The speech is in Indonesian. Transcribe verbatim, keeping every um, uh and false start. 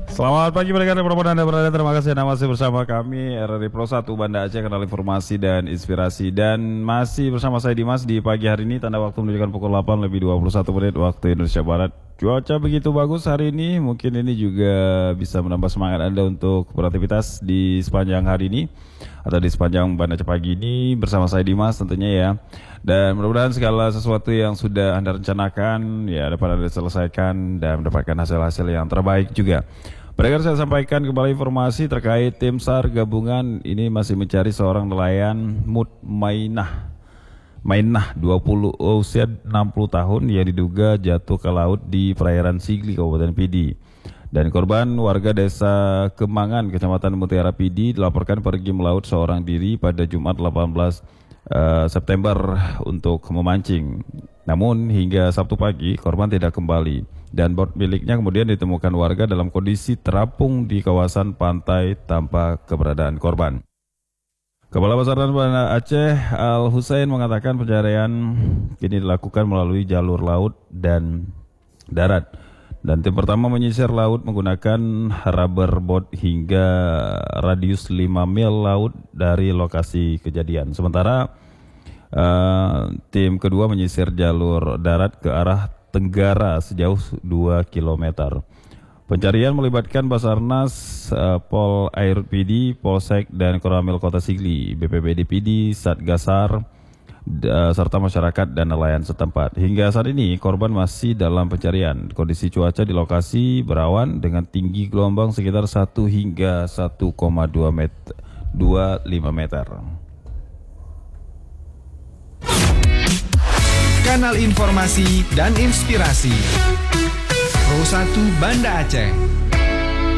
Selamat pagi mereka dimanapun Anda berada. Terima kasih Anda masih bersama kami R R I Pro satu Banda Aceh, kanal informasi dan inspirasi. Dan masih bersama saya Dimas di pagi hari ini. Tanda waktu menunjukkan pukul delapan lebih dua puluh satu menit waktu Indonesia Barat. Cuaca begitu bagus hari ini. Mungkin ini juga bisa menambah semangat Anda untuk beraktivitas di sepanjang hari ini atau di sepanjang Banda Aceh pagi ini bersama saya Dimas tentunya ya. Dan mudah-mudahan segala sesuatu yang sudah Anda rencanakan ya dapat Anda selesaikan dan mendapatkan hasil-hasil yang terbaik juga. Mereka saya sampaikan kembali informasi terkait tim SAR gabungan ini masih mencari seorang nelayan Mutmainah Mainah dua puluh usia enam puluh tahun yang diduga jatuh ke laut di perairan Sigli Kabupaten Pidi. Dan korban warga desa Kemangan Kecamatan Mutiara Pidi dilaporkan pergi melaut seorang diri pada Jumat delapan belas uh, September untuk memancing. Namun hingga Sabtu pagi korban tidak kembali dan bot miliknya kemudian ditemukan warga dalam kondisi terapung di kawasan pantai tanpa keberadaan korban. Kepala Basarnas Banda Aceh Al Hussein mengatakan pencarian kini dilakukan melalui jalur laut dan darat. Dan tim pertama menyisir laut menggunakan rubber boat hingga radius lima mil laut dari lokasi kejadian. Sementara uh, tim kedua menyisir jalur darat ke arah tenggara sejauh dua kilometer. Pencarian melibatkan Basarnas, uh, Pol Air Pidi, Polsek dan Koramil Kota Sigli, B P B D Pidi, Satgasar, uh, serta masyarakat dan nelayan setempat. Hingga saat ini korban masih dalam pencarian. Kondisi cuaca di lokasi berawan dengan tinggi gelombang sekitar satu hingga satu koma dua meter, dua puluh lima meter. Kanal informasi dan inspirasi Pro satu Banda Aceh.